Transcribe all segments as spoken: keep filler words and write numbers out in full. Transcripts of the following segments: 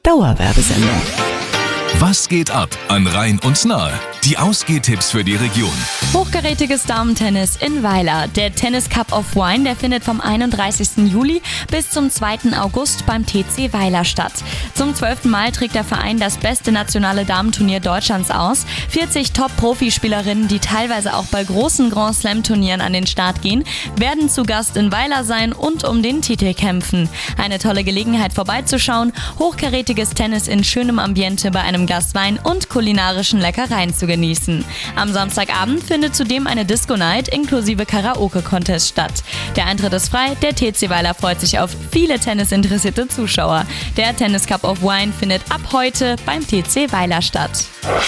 Dauerwerbesendung. Was geht ab an Rhein und Nahe? Die Ausgehtipps für die Region. Hochkarätiges Damentennis in Weiler. Der Tennis Cup of Wine, der findet vom einunddreißigsten Juli bis zum zweiten August beim T C Weiler statt. Zum zwölften Mal trägt der Verein das beste nationale Damenturnier Deutschlands aus. vierzig Top-Profispielerinnen, die teilweise auch bei großen Grand Slam-Turnieren an den Start gehen, werden zu Gast in Weiler sein und um den Titel kämpfen. Eine tolle Gelegenheit vorbeizuschauen, hochkarätiges Tennis in schönem Ambiente bei einem Glas Wein und kulinarischen Leckereien zu genießen. Am Samstagabend findet zudem eine Disco-Night inklusive Karaoke-Contest statt. Der Eintritt ist frei, der T C Weiler freut sich auf viele tennisinteressierte Zuschauer. Der Tennis Cup of Wine findet ab heute beim T C Weiler statt.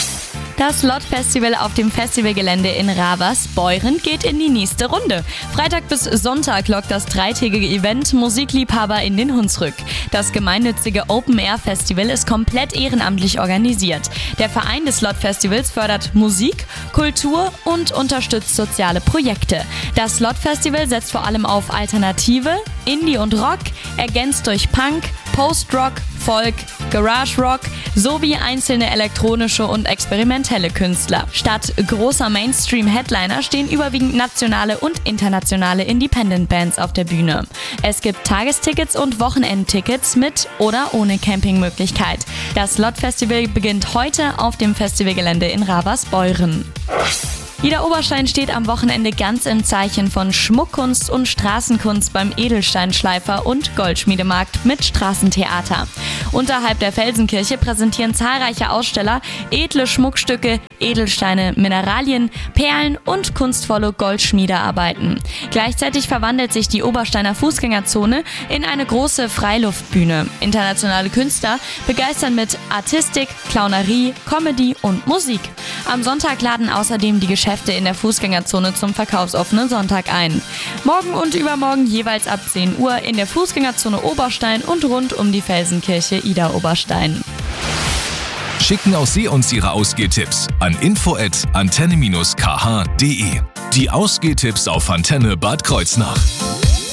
Das Lot-Festival auf dem Festivalgelände in Ravers-Beuren geht in die nächste Runde. Freitag bis Sonntag lockt das dreitägige Event Musikliebhaber in den Hunsrück. Das gemeinnützige Open-Air-Festival ist komplett ehrenamtlich organisiert. Der Verein des Lot-Festivals fördert Musik, Kultur und unterstützt soziale Projekte. Das Lot-Festival setzt vor allem auf Alternative, Indie und Rock, ergänzt durch Punk, Post-Rock, Folk, Garage Rock sowie einzelne elektronische und experimentelle Künstler. Statt großer Mainstream-Headliner stehen überwiegend nationale und internationale Independent-Bands auf der Bühne. Es gibt Tagestickets und Wochenendtickets mit oder ohne Campingmöglichkeit. Das Lot-Festival beginnt heute auf dem Festivalgelände in Ravers-Beuren. Ida Oberstein steht am Wochenende ganz im Zeichen von Schmuckkunst und Straßenkunst beim Edelsteinschleifer und Goldschmiedemarkt mit Straßentheater. Unterhalb der Felsenkirche präsentieren zahlreiche Aussteller edle Schmuckstücke, Edelsteine, Mineralien, Perlen und kunstvolle Goldschmiedearbeiten. Gleichzeitig verwandelt sich die Obersteiner Fußgängerzone in eine große Freiluftbühne. Internationale Künstler begeistern mit Artistik, Clownerie, Comedy und Musik. Am Sonntag laden außerdem die Geschäfte in der Fußgängerzone zum verkaufsoffenen Sonntag ein. Morgen und übermorgen jeweils ab zehn Uhr in der Fußgängerzone Oberstein und rund um die Felsenkirche Ida Oberstein. Schicken auch Sie uns Ihre Ausgehtipps an info at antenne dash k h punkt de. Die Ausgehtipps auf Antenne Bad Kreuznach.